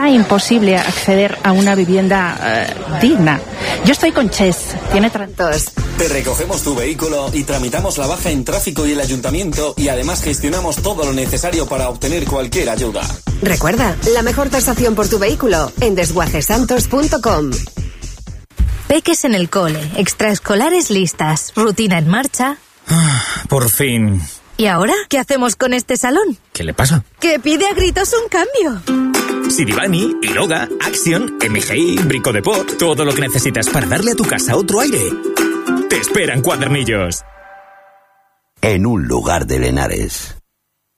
será imposible acceder a una vivienda digna. Yo estoy con Chess, tiene tantos. Te recogemos tu vehículo y tramitamos la baja en tráfico y el ayuntamiento, y además gestionamos todo lo necesario para obtener cualquier ayuda. Recuerda, la mejor tasación por tu vehículo en desguacesantos.com. Peques en el cole, extraescolares listas, rutina en marcha. Por fin. ¿Y ahora qué hacemos con este salón? ¿Qué le pasa? Que pide a gritos un cambio. Sirivani, Iroga, Action, MGI, Brico de Pot, todo lo que necesitas para darle a tu casa otro aire. Te esperan Cuadernillos. En un lugar de Lenares.